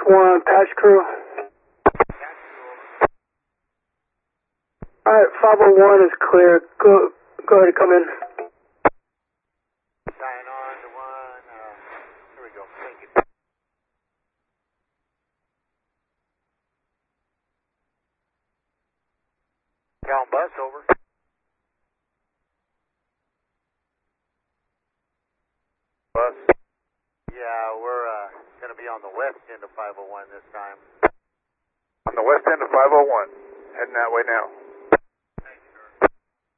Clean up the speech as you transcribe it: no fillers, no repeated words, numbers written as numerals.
501, patch crew. Alright, 501 is clear. Go ahead and come in. Sign on to one. Here we go. Thank you. Down bus, over. Bus. Yeah, we're going to be on the west end of 501 this time. On the west end of 501. Heading that way now.